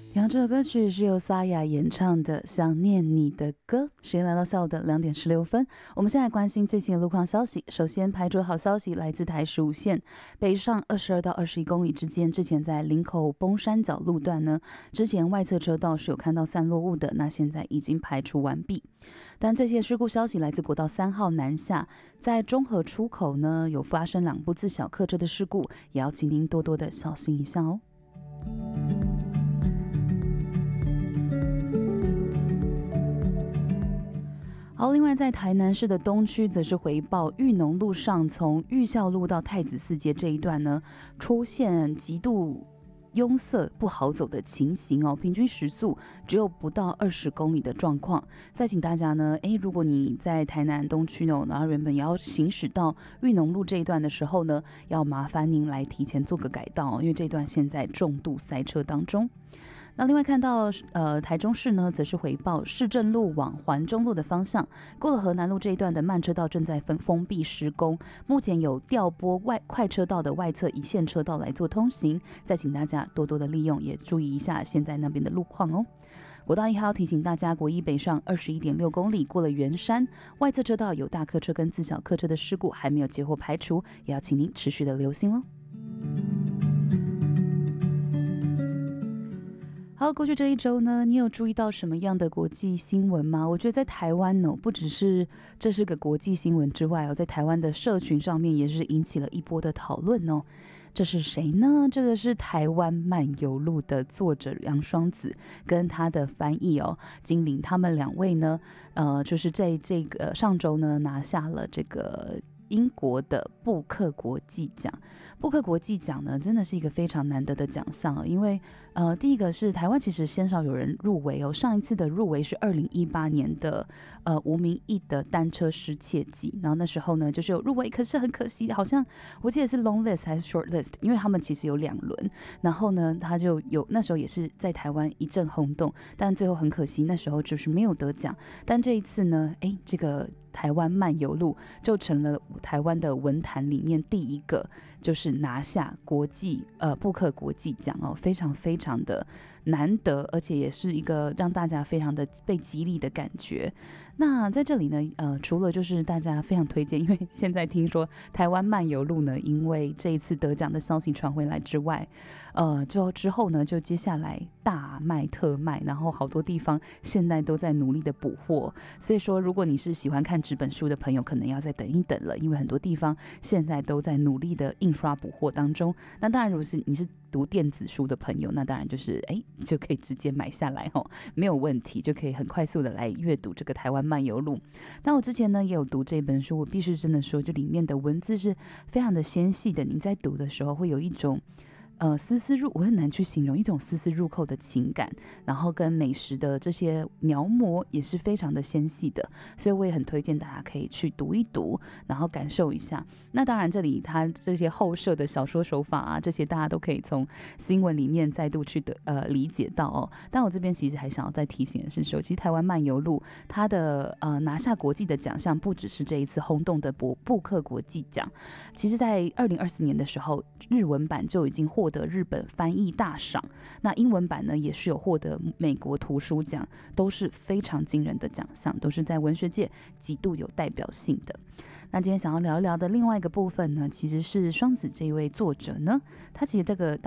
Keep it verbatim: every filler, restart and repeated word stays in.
然后这首歌曲是由沙哑演唱的《想念你的歌》。时间来到下午的两点十六分，我们现在关心最新的路况消息。首先，排除好消息来自台十五线北上二十二到二十一公里之间，之前在林口崩山角路段呢，之前外侧车道是有看到散落物的，那现在已经排除完毕。但最新的事故消息来自国道三号南下，在中和出口呢有发生两部自小客车的事故，也要请您多多的小心一下哦。好，另外在台南市的东区则是回报裕农路上从裕孝路到太子寺街这一段呢，出现极度拥塞不好走的情形哦，平均时速只有不到二十公里的状况。再请大家呢，诶，如果你在台南东区呢，然后原本也要行驶到裕农路这一段的时候呢，要麻烦您来提前做个改道哦，因为这一段现在重度塞车当中。那另外看到，呃，台中市呢，则是回报市政路往环中路的方向，过了河南路这一段的慢车道正在封封闭施工，目前有调拨外快车道的外侧一线车道来做通行，再请大家多多的利用，也注意一下现在那边的路况哦。国道一号提醒大家，国一北上二十一点六公里，过了圆山，外侧车道有大客车跟自小客车的事故还没有结获排除，也要请您持续的留心喽。好，过去这一周呢，你有注意到什么样的国际新闻吗？我觉得在台湾呢、哦，不只是这是个国际新闻之外哦，在台湾的社群上面也是引起了一波的讨论哦。这是谁呢？这个是台湾漫游录的作者杨双子跟他的翻译哦金玲，他们两位呢，呃，就是在这个上周呢拿下了这个英国的布克国际奖。布克国际奖呢，真的是一个非常难得的奖项、哦、因为呃，第一个是台湾其实鲜少有人入围哦，上一次的入围是二零一八年的呃吴明义的单车失窃记，然后那时候呢就是有入围，可是很可惜，好像我记得是 long list 还是 short list， 因为他们其实有两轮，然后呢他就有那时候也是在台湾一阵轰动，但最后很可惜那时候就是没有得奖。但这一次呢，哎，这个台湾漫游录就成了台湾的文坛里面第一个就是拿下国际呃布克国际奖哦，非常非常的难得，而且也是一个让大家非常的被激励的感觉。那在这里呢，呃，除了就是大家非常推荐，因为现在听说台湾漫游录呢，因为这一次得奖的消息传回来之外，呃，就之后呢，就接下来大卖特卖，然后好多地方现在都在努力的补货，所以说如果你是喜欢看纸本书的朋友，可能要再等一等了，因为很多地方现在都在努力的印刷补货当中。那当然，如果是你是读电子书的朋友，那当然就是哎，就可以直接买下来哦，没有问题，就可以很快速的来阅读这个台湾漫游录。但我之前呢也有读这本书，我必须真的说，就里面的文字是非常的纤细的，你在读的时候会有一种呃，丝丝入，我很难去形容一种丝丝入扣的情感，然后跟美食的这些描摹也是非常的纤细的，所以我也很推荐大家可以去读一读，然后感受一下。那当然，这里它这些后设的小说手法啊，这些大家都可以从新闻里面再度去的呃理解到哦。但我这边其实还想要再提醒的是说，其实台湾漫游录它的呃拿下国际的奖项，不只是这一次轰动的布布克国际奖，其实在二零二四年的时候，日文版就已经获得日本翻译大赏，那英文版呢也是有获得美国图书奖，都是非常惊人的奖项，都是在文学界极度有代表性的。那今天想要聊一聊的另外一个部分呢，其实是双子这一位作者呢，他其实这个大